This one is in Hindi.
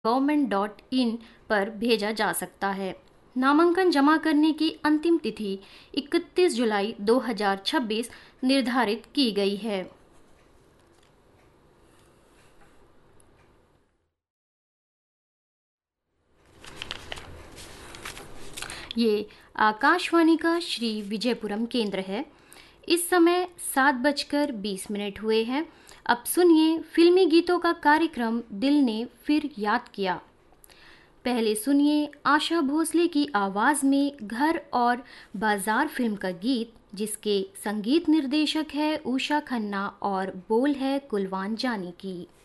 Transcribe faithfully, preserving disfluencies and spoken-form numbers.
गवर्नमेंट डॉट इन पर भेजा जा सकता है। नामांकन जमा करने की अंतिम तिथि इकतीस जुलाई दो हज़ार छब्बीस निर्धारित की गई है। ये आकाशवाणी का श्री विजयपुरम केंद्र है। इस समय सात बजकर बीस मिनट हुए हैं। अब सुनिए फिल्मी गीतों का कार्यक्रम दिल ने फिर याद किया। पहले सुनिए आशा भोसले की आवाज़ में घर और बाजार फिल्म का गीत, जिसके संगीत निर्देशक है उषा खन्ना और बोल है कुलवान जानी की।